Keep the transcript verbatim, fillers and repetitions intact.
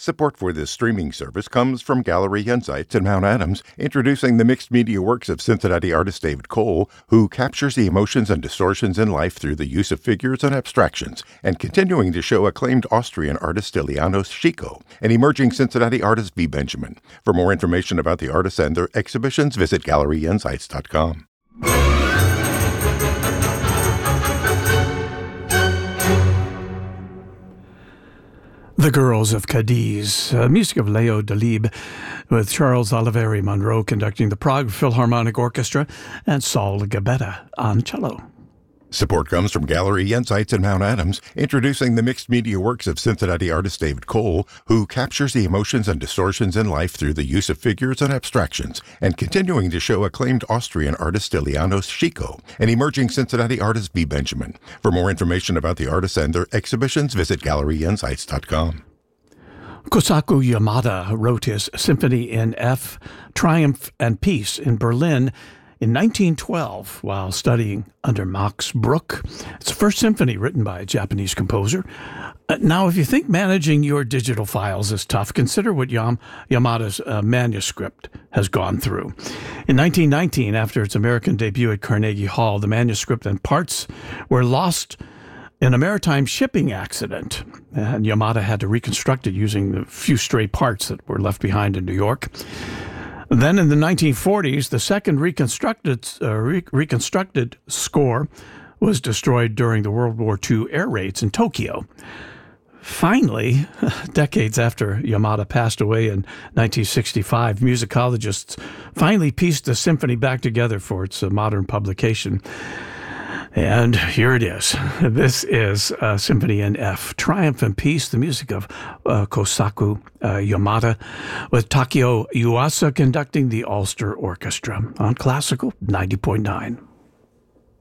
Support for this streaming service comes from Gallery Insights in Mount Adams, introducing the mixed media works of Cincinnati artist David Cole, who captures the emotions and distortions in life through the use of figures and abstractions, and continuing to show acclaimed Austrian artist Ilianos Chico and emerging Cincinnati artist V. Benjamin. For more information about the artists and their exhibitions, visit gallery insights dot com. The Girls of Cadiz, uh, music of Leo Delibes, with Charles Oliveri Monroe conducting the Prague Philharmonic Orchestra and Saul Gabetta on cello. Support comes from Gallery Insights in Mount Adams, introducing the mixed media works of Cincinnati artist David Cole, who captures the emotions and distortions in life through the use of figures and abstractions, and continuing to show acclaimed Austrian artist Ilianos Chico and emerging Cincinnati artist V. Benjamin. For more information about the artists and their exhibitions, visit gallery insights dot com. Kosaku Yamada wrote his Symphony in F, Triumph and Peace in Berlin in nineteen twelve, while studying under Max Bruch. It's the first symphony written by a Japanese composer. Uh, now, if you think managing your digital files is tough, consider what Yam- Yamada's uh, manuscript has gone through. In nineteen nineteen, after its American debut at Carnegie Hall, the manuscript and parts were lost in a maritime shipping accident, and Yamada had to reconstruct it using the few stray parts that were left behind in New York. Then in the nineteen forties, the second reconstructed uh, re- reconstructed score was destroyed during the World War Two air raids in Tokyo. Finally, decades after Yamada passed away in nineteen sixty-five, musicologists finally pieced the symphony back together for its uh, modern publication. And here it is. This is uh, Symphony in F, Triumph and Peace, the music of uh, Kosaku uh, Yamada, with Takeo Yuasa conducting the Ulster Orchestra on Classical ninety point nine.